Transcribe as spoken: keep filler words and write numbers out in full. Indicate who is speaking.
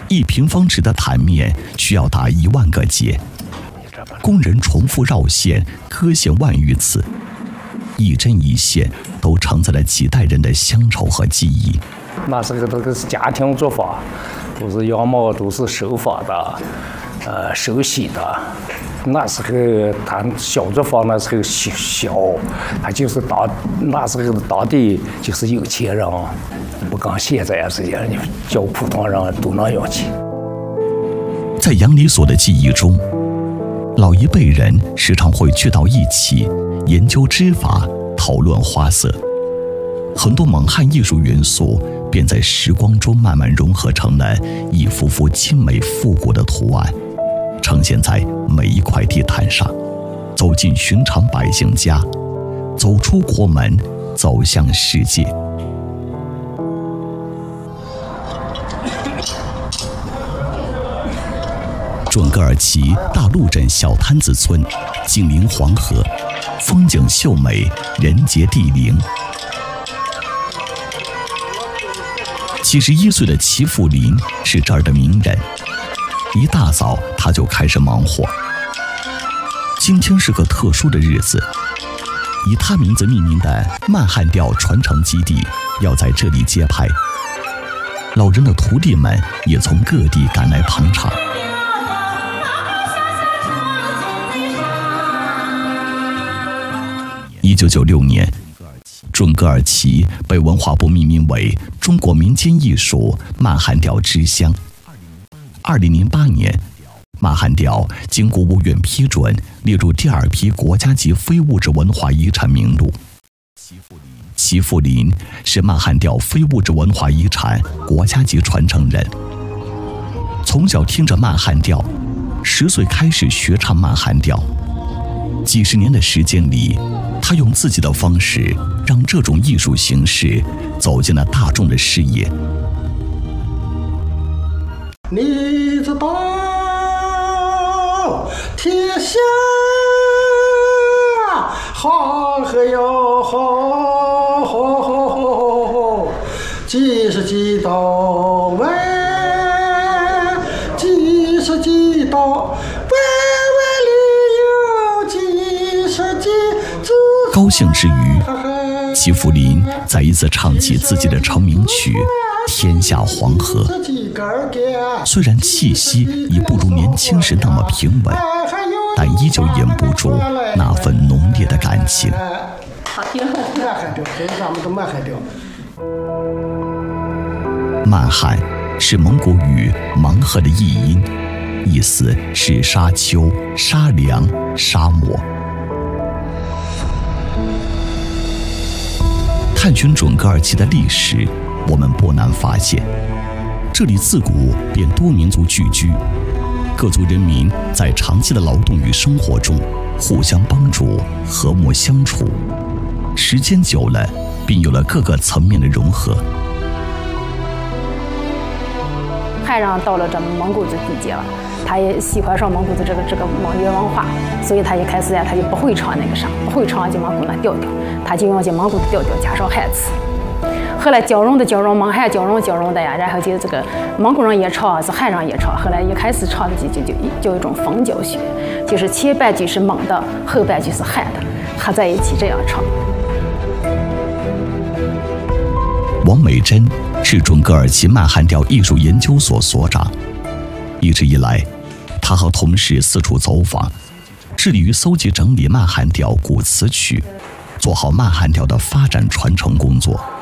Speaker 1: 一平方尺的坛面需要打一万个结，工人重复绕线、割线万余次，一针一线都承载了几代人的乡愁和记忆。
Speaker 2: 那时候这个是家庭做法，都是羊毛都是手发的，呃，手洗的。那时候他小作坊那时候小，他就是当那时候的当地就是有钱人，不像现在这样，叫普通人都能要钱。
Speaker 1: 在杨理所的记忆中，老一辈人时常会聚到一起研究织法，讨论花色，很多蒙汉艺术元素便在时光中慢慢融合成了一幅幅精美复古的图案，呈现在每一块地毯上，走进寻常百姓家，走出国门，走向世界。准噶尔旗大路镇小滩子村，紧邻黄河，风景秀美，人杰地灵。七十一岁的齐富林是这儿的名人，一大早他就开始忙活。今天是个特殊的日子，以他名字命名的曼汉调传承基地要在这里揭牌，老人的徒弟们也从各地赶来捧场。一九九六年，准噶尔旗被文化部命名为中国民间艺术曼汉调之乡。二零零八年，曼汉调经国务院批准列入第二批国家级非物质文化遗产名录。齐富林是曼汉调非物质文化遗产国家级传承人，从小听着曼汉调，十岁开始学唱曼汉调。几十年的时间里，他用自己的方式让这种艺术形式走进了大众的视野。
Speaker 3: 你知道天下好和哟好好好好，几十几道弯，几十几道。
Speaker 1: 高兴之余，齐富林再一次唱起自己的成名曲《天下黄河》。虽然气息已不如年轻时那么平稳，但依旧掩不住那份浓烈的感情。曼汉是蒙古语蛮河的译音，意思是沙丘、沙梁、沙漠。探寻准噶尔旗的历史，我们不难发现，这里自古便多民族聚居，各族人民在长期的劳动与生活中互相帮助，和睦相处，时间久了，并有了各个层面的融合。
Speaker 4: 汉人到了这蒙古族地界了，他也喜欢上蒙古族这个这个蒙越文化，所以他一开始呀，他就不会唱那个啥，不会唱就蒙古那调调，他就用这蒙古的调调加上汉词。后来交融的交融，蒙汉交融交融的呀，然后就这个蒙古人也唱，是汉人也唱。后来一开始唱的就就就就有一种分教学，就是前半句是蒙的，后半句是汉的，合在一起这样唱。
Speaker 1: 王美珍是准噶尔旗曼汉调艺术研究所所长，一直以来，他和同事四处走访，致力于搜集整理曼汉调古词曲，做好曼汉调的发展传承工作。